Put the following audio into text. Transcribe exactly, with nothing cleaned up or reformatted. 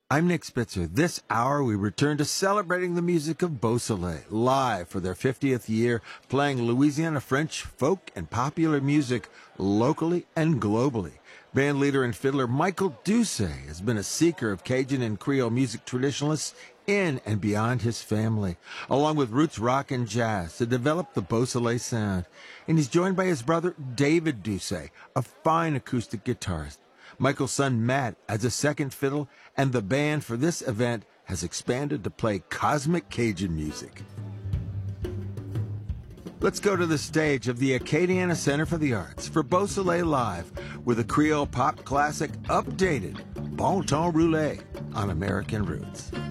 I'm Nick Spitzer. This hour, we return to celebrating the music of Beausoleil, live for their fiftieth year, playing Louisiana French, folk, and popular music locally and globally. Band leader and fiddler Michael Doucet has been a seeker of Cajun and Creole music traditionalists in and beyond his family, along with roots rock and jazz, to develop the Beausoleil sound. And he's joined by his brother David Doucet, a fine acoustic guitarist. Michael's son Matt adds a second fiddle, and the band for this event has expanded to play cosmic Cajun music. Let's go to the stage of the Acadiana Center for the Arts for Beausoleil Live with a Creole pop classic updated, Bon Temps Roulé on American Roots.